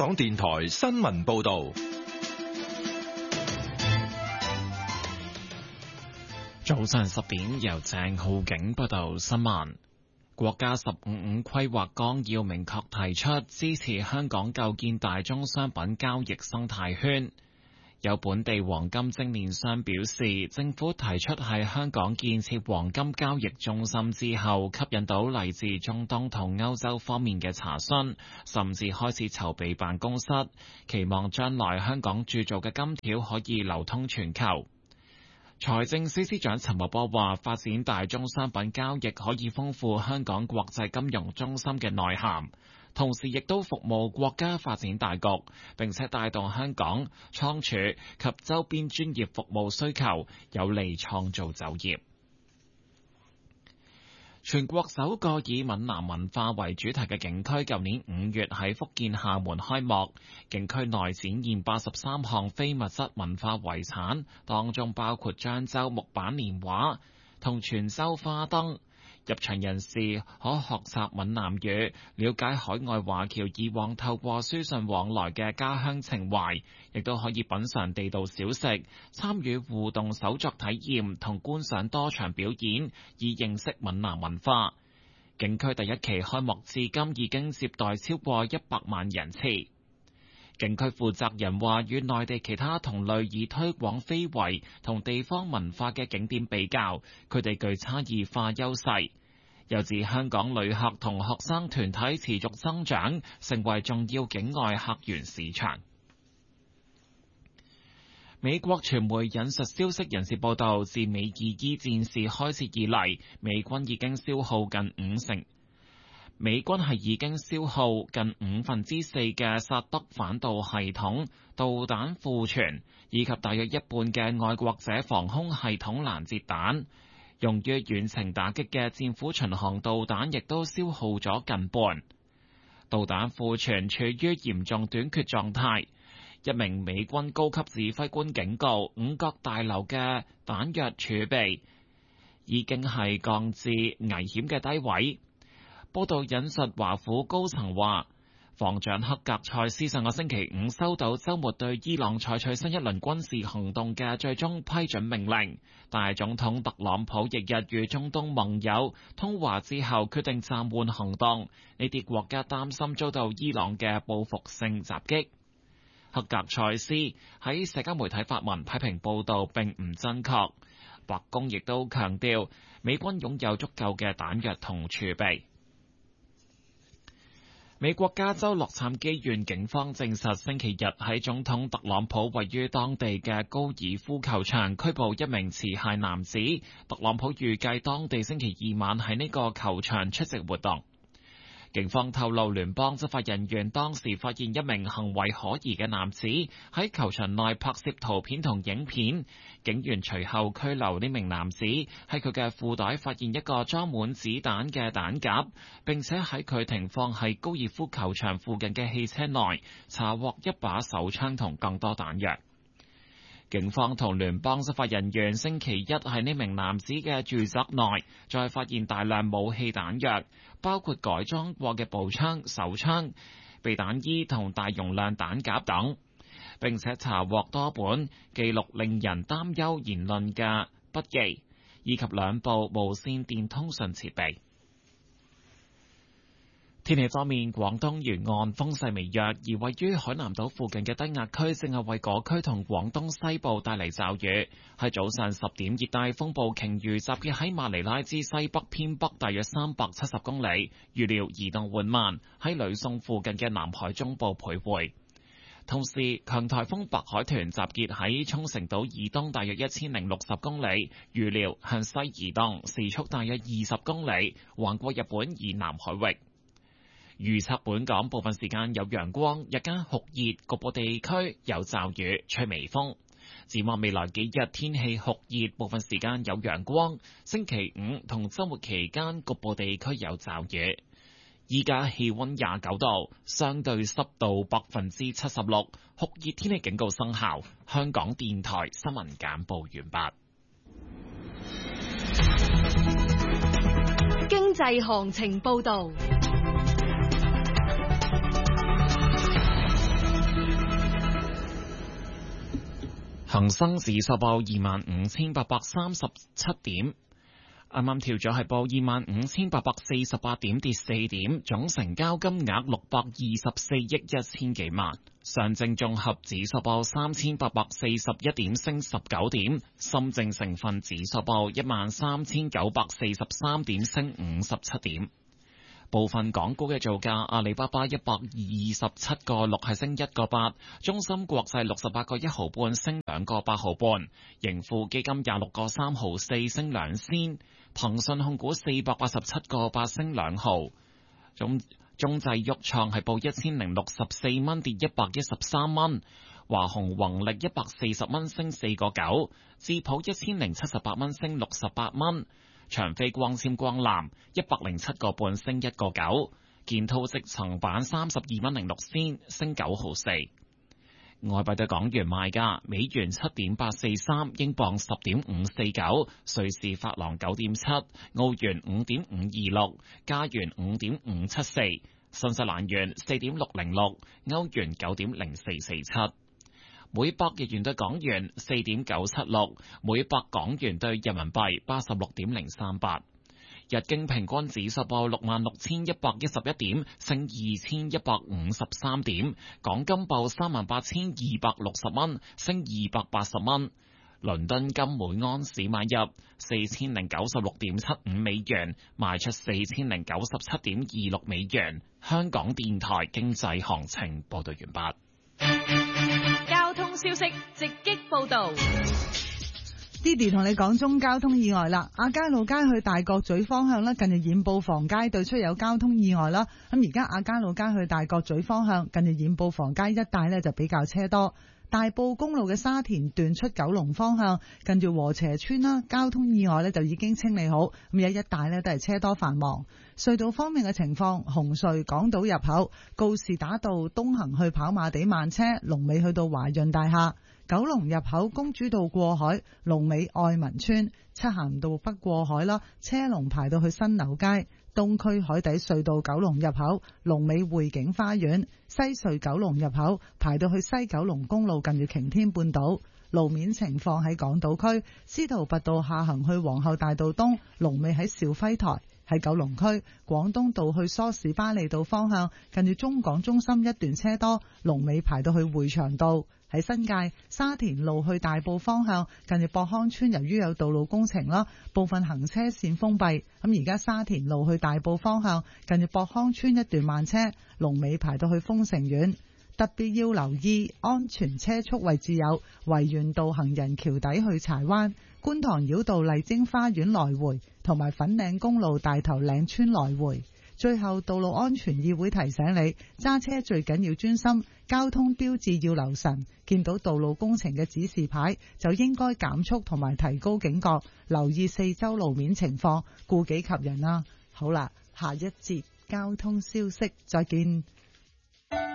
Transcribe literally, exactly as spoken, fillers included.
港電台新聞報道。 早上十點，由鄭浩景報道新聞。國家十五五規劃綱要明確提出支持香港構建大宗商品交易生態圈。有本地黃金精煉商表示，政府提出喺香港建設黃金交易中心之後，吸引到嚟自中東同歐洲方面嘅查詢，甚至開始籌備辦公室，期望將來香港鑄造嘅金條可以流通全球。財政司司長陳茂波話，發展大宗商品交易可以豐富香港國際金融中心嘅內涵，同時亦都服務國家發展大局，並且帶動香港倉儲及周邊專業服務需求，有利創造就業。全國首個以閩南文化為主題嘅景區，舊年五月喺福建廈門開幕。景區內展現八十三項非物質文化遺產，當中包括漳州木板年畫同泉州花燈。入場人士可學習閩南語，了解海外華僑以往透過書信往來嘅家鄉情懷，亦都可以品嘗地道小食，參與互動手作體驗同觀賞多場表演，以認識閩南文化。景區第一期開幕至今已經接待超過一百萬人次。景區負責人話，與內地其他同類以推廣非遺同地方文化嘅景點比較，佢哋具差異化優勢。又指香港旅客同學生團體持續增長，成為重要境外客源市場。美國傳媒引述消息人士報道，自美伊伊戰事開始以嚟，美軍已經消耗近五成。美軍係已經消耗近五分之四嘅薩德反導系統導彈庫存，以及大約一半嘅愛國者防空系統攔截彈。用於遠程打擊嘅戰斧巡航導彈亦都消耗咗近半。導彈庫存處於嚴重短缺狀態。一名美軍高級指揮官警告，五角大樓嘅彈藥儲備已經係降至危險嘅低位。報道引述華府高層話，防長克格塞斯上個星期五收到週末對伊朗採取新一輪軍事行動嘅最終批准命令，但係總統特朗普翌日與中東盟友通話之後決定暫緩行動，呢啲國家擔心遭到伊朗嘅報復性襲擊。克格塞斯喺社交媒體發文批評報道並唔真確，白宮亦都強調美軍擁有足夠嘅彈藥同儲備。美國加州洛杉磯縣警方證實，星期日喺總統特朗普位於當地嘅高爾夫球場拘捕一名持械男子。特朗普預計當地星期二晚喺呢個球場出席活動。警方透露，聯邦執法人員當時發現一名行為可疑嘅男子喺球場內拍攝圖片同影片，警員隨後拘留呢名男子，喺佢嘅褲袋發現一個裝滿子彈嘅彈夾，並且喺佢停放喺高爾夫球場附近嘅汽車內查獲一把手槍同更多彈藥。警方同聯邦執法人員星期一喺呢名男子嘅住宅內再發現大量武器彈藥，包括改裝過嘅步槍、手槍、避彈衣同大容量彈夾等，並且查獲多本記錄令人擔憂言論嘅筆記，以及兩部無線電通訊設備。天氣方面，廣東沿岸風勢微弱，而位於海南島附近嘅低壓區正係為嗰區同廣東西部帶嚟驟雨。喺早上十點，熱帶風暴鯨魚集結喺馬尼拉之西北偏北大約三百七十公里，預料移動緩慢，喺呂宋附近嘅南海中部徘徊。同時，強颱風白海豚集結喺沖繩島以東大約一千零六十公里，預料向西移動，時速大約二十公里，橫過日本以南海域。預測本港部分時間有陽光，日間酷熱，局部地區有驟雨，吹微風。展望未來幾日天氣酷熱，部分時間有陽光。星期五同週末期間局部地區有驟雨。依家氣溫廿九度，相對濕度百分之七十六，酷熱天氣警告生效。香港電台新聞簡報完畢。經濟行情報道。 恒生指數報二萬五千八百三十七點，啱啱調咗係報二萬五千八百四十八點，跌四點，總成交金額六百二十四億一千幾萬。上證綜合指數報三千八百四十一點，升十九點。深證成分指數報一萬三千九百四十三點，升五十七點。部分港股嘅造價，阿里巴巴一百二十七個六係升一個八，中芯國際六十八個一毫半升兩個八毫半，盈富基金廿六個三毫四升兩仙，騰訊控股四百八十七個八升兩毫，中中製鬱創係報一千零六十四蚊跌一百一十三蚊，華虹宏力一百四十蚊升四個九，智普一千零七十八蚊升六十八蚊。長飛光纖光纜一百零七個半升一個九，建滔積層板三十二蚊零六仙升九毫四。外幣對港元賣價：美元七點八四三，英鎊十點五四九，瑞士法郎九點七，澳元五點五二六，加元五點五七四，新西蘭元四點六零六，歐元九點零四四七。每百日元對港元四點九七六，每百港元對人民幣八十六點零三八。日經平均指數報六萬六千一百一十一點，升二千一百五十三點。港金報三萬八千二百六十蚊，升二百八十蚊。倫敦金每安士買入四千零九十六點七五美元，賣出四千零九十七點二六美元。香港電台經濟行情報道完畢。 交通消息直擊報道。 Didi 同你講中交通意外啦，亞皆老街去大角咀方向咧，近住染布房街對出有交通意外啦。咁而家亞皆老街去大角咀方向，近住染布房街一帶咧就比較車多。大埔公路嘅沙田段出九龍方向，近住禾輋村啦，交通意外咧就已經清理好，咁有一帶咧都係車多繁忙。隧道方面嘅情況，紅隧港島入口告士打道東行去跑馬地慢車，龍尾去到華潤大廈；九龍入口公主道過海，龍尾愛民村；漆咸道北過海啦，車龍排到去新樓街。東區海底隧道九龍入口，龍尾匯景花園；西隧九龍入口排到去西九龍公路近住擎天半島。路面情況喺港島區，司徒拔道下行去皇后大道東，龍尾喺兆輝台；喺九龍區廣東道去梳士巴利道方向，近住中港中心一段車多，龍尾排到去匯祥道。喺新界沙田路去大埔方向，近住博康村，由於有道路工程啦，部分行車線封閉。咁而家沙田路去大埔方向，近住博康村一段慢車，龍尾排到去豐城苑。特別要留意安全車速位置有維園道行人橋底去柴灣、觀塘繞道麗晶花園來回，同埋粉嶺公路大頭嶺村來回。最後，道路安全議會提醒你，揸車最緊要專心，交通標誌要留神，見到道路工程嘅指示牌就應該減速同埋提高警覺，留意四周路面情況，顧己及人啦。好啦，下一節交通消息，再見。